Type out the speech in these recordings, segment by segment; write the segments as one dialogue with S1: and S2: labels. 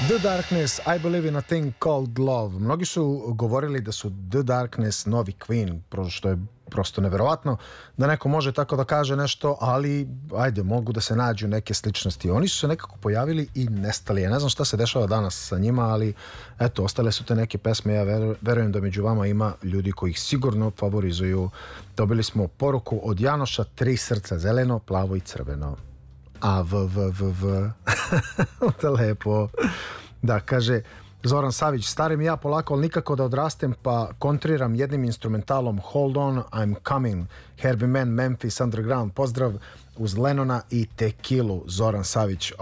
S1: The Darkness, I Believe in a Thing Called Love. Mnogi su govorili da su The Darkness novi Queen, što je prosto neverovatno da neko može tako da kaže nešto, ali ajde, mogu da se nađu neke sličnosti. Oni su se nekako pojavili i nestali. Ja ne znam šta se dešava danas sa njima, ali eto, ostale su te neke pesme. Ja verujem da među vama ima ljudi koji ih sigurno favorizuju. Dobili smo poruku od Janoša, 3 srca, zeleno, plavo i crveno. A v. To je lepo. Da, kaže Zoran Savić, starim ja polako, ali nikako da odrastem, pa kontriram jednim instrumentalom Hold On, I'm Coming, Herbie Mann, Memphis Underground. Pozdrav uz Lenona i Tekilu, Zoran Savić.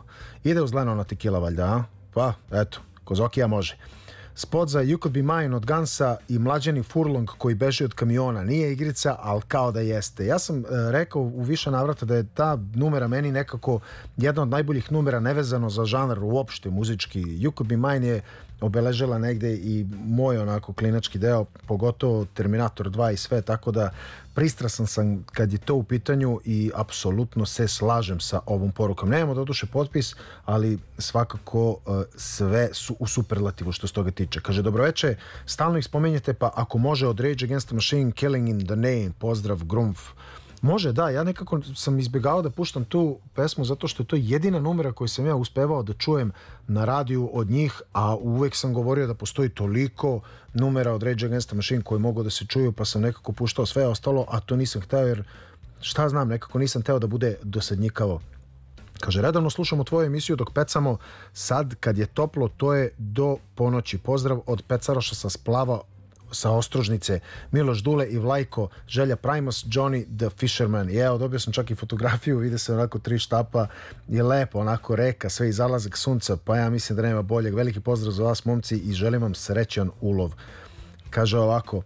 S1: Ide uz Lenona Tekila valjda, a? Pa, eto, Kozokija može. Spot za You Could Be Mine od Gansa i Mlađeni Furlong koji beži od kamiona. Nije igrica, ali kao da jeste. Ja sam rekao u više navrata da je ta numera meni nekako jedna od najboljih numera nevezano za žanr uopšte muzički. You Could Be Mine je obeležila negde i moj onako klinački deo, pogotovo Terminator 2 i sve, tako da pristrasan sam kad je to u pitanju i apsolutno se slažem sa ovom porukom. Nemamo doduše potpis, ali svakako sve su u superlativu što se toga tiče. Kaže, dobroveče, stalno ih spomenjete, pa ako može od Rage Against the Machine, Killing in the Name, pozdrav, Grumf. Može, da, ja nekako sam izbjegao da puštam tu pesmu zato što je to jedina numera koju sam ja uspevao da čujem na radiju od njih, a uvek sam govorio da postoji toliko numera od Rage Against the Machine koji mogu da se čuju, pa sam nekako puštao sve ostalo, a to nisam hteo jer, šta znam, nekako nisam hteo da bude dosadnjikavo. Kaže, redovno slušamo tvoju emisiju dok pecamo, sad kad je toplo to je do ponoći. Pozdrav od pecaroša sa Splava, sa Ostrožnice, Miloš Dule i Vlajko, Želja Primus, Johnny the Fisherman. I evo, dobio sam čak i fotografiju, vide se onako 3 štapa, je lepo, onako reka, sve i zalazak sunca, pa ja mislim da nema boljeg. Veliki pozdrav za vas, momci, i želim vam srećan ulov. Kaže ovako,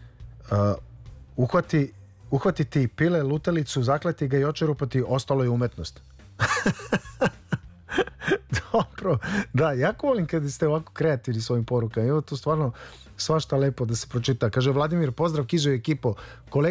S1: uhvatiti pile lutalicu, zakleti ga i očerupati, ostalo je umetnost. Dobro, da, jako volim kad ste ovako kreativni svojim porukama. Evo, to stvarno svašta lepo da se pročita. Kaže Vladimir, pozdrav Kizo i ekipo. Kolega